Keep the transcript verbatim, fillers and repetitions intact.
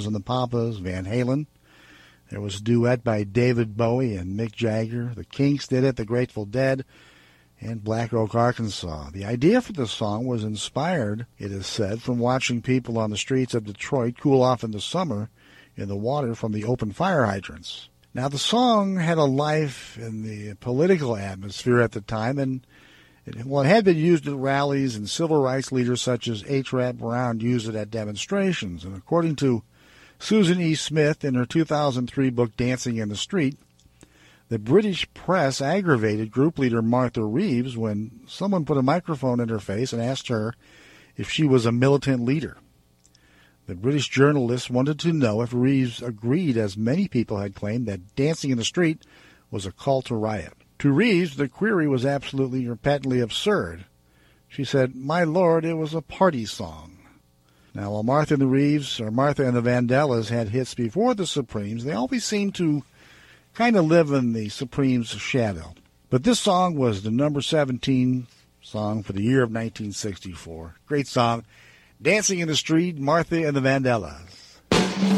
and the Papas, Van Halen. There was a duet by David Bowie and Mick Jagger. The Kinks did it, the Grateful Dead, and Black Oak, Arkansas. The idea for the song was inspired, it is said, from watching people on the streets of Detroit cool off in the summer in the water from the open fire hydrants. Now, the song had a life in the political atmosphere at the time, and it, well, it had been used at rallies, and civil rights leaders such as H. Rap Brown used it at demonstrations. And according to Susan E. Smith in her two thousand three book Dancing in the Street, the British press aggravated group leader Martha Reeves when someone put a microphone in her face and asked her if she was a militant leader. The British journalists wanted to know if Reeves agreed, as many people had claimed, that Dancing in the Street was a call to riot. To Reeves, the query was absolutely or patently absurd. She said, "My lord, it was a party song." Now, while Martha and the Reeves, or Martha and the Vandellas, had hits before the Supremes, they always seemed to kind of live in the Supremes' shadow. But this song was the number seventeen song for the year of nineteen sixty-four. Great song. Dancing in the Street, Martha and the Vandellas.